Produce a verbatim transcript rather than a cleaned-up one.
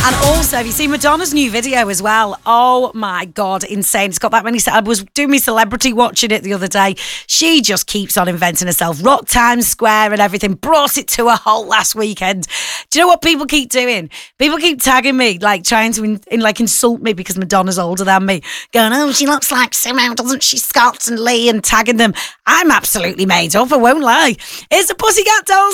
And also, have you seen Madonna's new video as well? Oh my God, insane. It's got that many. I was doing my celebrity watching it the other day. She just keeps on inventing herself. Rock Times Square and everything. Brought it to a halt last weekend. Do you know what people keep doing? People keep tagging me, like trying to in, in, like insult me because Madonna's older than me. Going, oh, she looks like Simo, doesn't she? Scott and Lee, and tagging them. I'm absolutely made up, I won't lie. It's the Pussycat Dolls.